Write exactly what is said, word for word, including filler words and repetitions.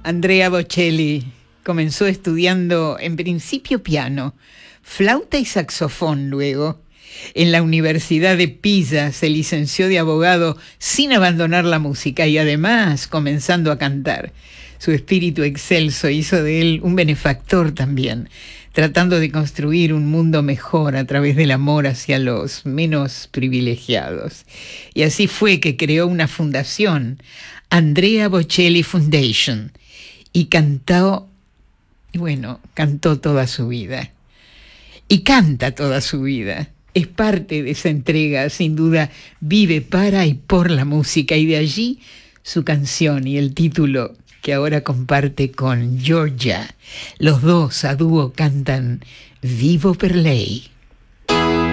Andrea Bocelli comenzó estudiando en principio piano, flauta y saxofón luego. En la Universidad de Pisa se licenció de abogado sin abandonar la música y además comenzando a cantar. Su espíritu excelso hizo de él un benefactor también, tratando de construir un mundo mejor a través del amor hacia los menos privilegiados. Y así fue que creó una fundación, Andrea Bocelli Foundation, y cantó, y bueno, cantó toda su vida. Y canta toda su vida. Es parte de esa entrega, sin duda, vive para y por la música, y de allí su canción y el título que ahora comparte con Giorgia. Los dos a dúo cantan Vivo per lei.